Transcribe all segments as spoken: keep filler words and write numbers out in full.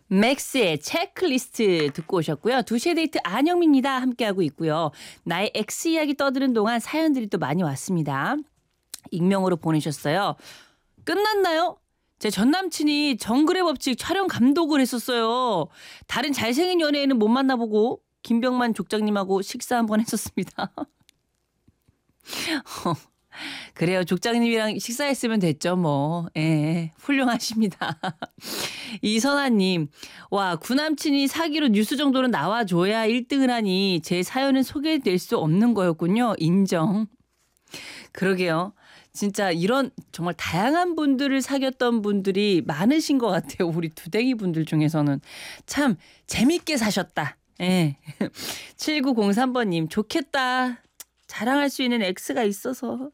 맥스의 체크리스트 듣고 오셨고요. 두 시의 데이트 안영미입니다. 함께하고 있고요. 나의 X 이야기 떠드는 동안 사연들이 또 많이 왔습니다. 익명으로 보내셨어요. 끝났나요? 제 전남친이 정글의 법칙 촬영 감독을 했었어요. 다른 잘생긴 연예인은 못 만나보고 김병만 족장님하고 식사 한번 했었습니다. 그래요. 족장님이랑 식사했으면 됐죠 뭐. 예, 훌륭하십니다. 이선아님. 와, 구남친이 사기로 뉴스 정도는 나와줘야 일 등을 하니 제 사연은 소개될 수 없는 거였군요. 인정. 그러게요. 진짜 이런 정말 다양한 분들을 사귀었던 분들이 많으신 것 같아요. 우리 두댕이 분들 중에서는. 참 재밌게 사셨다. 예. 칠구공삼 번님. 좋겠다. 자랑할 수 있는 X가 있어서.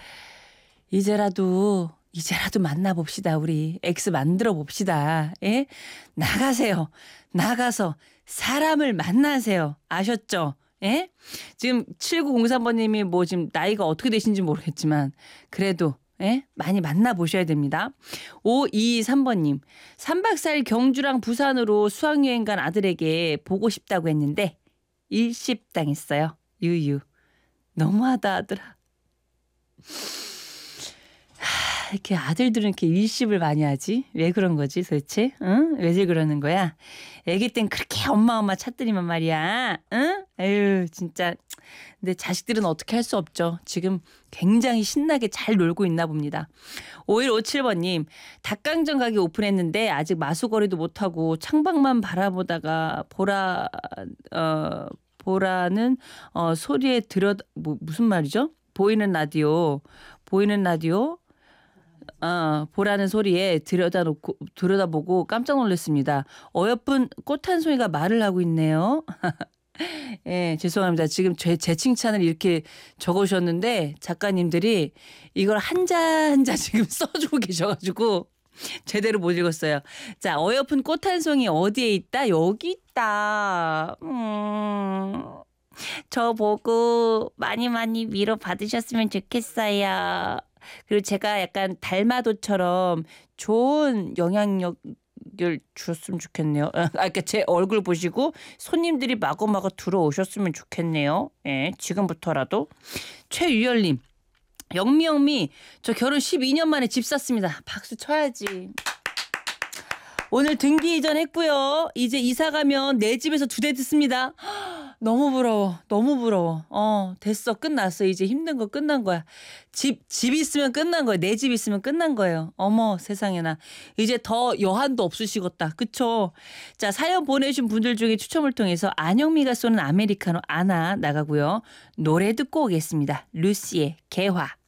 이제라도 이제라도 만나봅시다. 우리 X 만들어 봅시다. 예? 나가세요. 나가서 사람을 만나세요. 아셨죠? 예? 지금 칠구공삼 번님이 뭐 지금 나이가 어떻게 되신지 모르겠지만 그래도 예? 많이 만나보셔야 됩니다. 오이이삼 번님. 삼 박 사 일 경주랑 부산으로 수학여행 간 아들에게 보고 싶다고 했는데 일십당했어요. 유유. 너무하다 아들아. 이렇게 아들들은 이렇게 일십을 많이 하지? 왜 그런 거지 도대체? 응? 왜들 그러는 거야? 애기 땐 그렇게 엄마 엄마 찾더니만 말이야. 응? 에휴 진짜. 근데 자식들은 어떻게 할 수 없죠. 지금 굉장히 신나게 잘 놀고 있나 봅니다. 오일오칠 번님. 닭강정 가게 오픈했는데 아직 마수거리도 못하고 창밖만 바라보다가 보라 어 보라는 어 소리에 들여 뭐 무슨 말이죠? 보이는 라디오 보이는 라디오 어, 보라는 소리에 들여다놓고 들여다보고 깜짝 놀랐습니다. 어여쁜 꽃 한 송이가 말을 하고 있네요. 예, 죄송합니다. 지금 제, 제 칭찬을 이렇게 적으셨는데 작가님들이 이걸 한자 한자 지금 써주고 계셔가지고 제대로 못 읽었어요. 자, 어여쁜 꽃 한 송이 어디에 있다? 여기 있다. 음, 저 보고 많이 많이 위로 받으셨으면 좋겠어요. 그리고 제가 약간 달마도처럼 좋은 영향력을 주셨으면 좋겠네요. 아, 그러니까 제 얼굴 보시고 손님들이 마구마구 들어오셨으면 좋겠네요. 예, 지금부터라도. 최유열님. 영미 영미 저 결혼 십이 년 만에 집 샀습니다. 박수 쳐야지. 오늘 등기 이전했고요. 이제 이사 가면 내 집에서 두 대 듣습니다. 너무 부러워. 너무 부러워. 어, 됐어. 끝났어. 이제 힘든 거 끝난 거야. 집, 집 있으면 끝난 거야. 내 집 있으면 끝난 거예요. 어머, 세상에나. 이제 더 여한도 없으시겠다. 그쵸? 자, 사연 보내주신 분들 중에 추첨을 통해서 안영미가 쏘는 아메리카노 아나 나가고요. 노래 듣고 오겠습니다. 루시의 개화.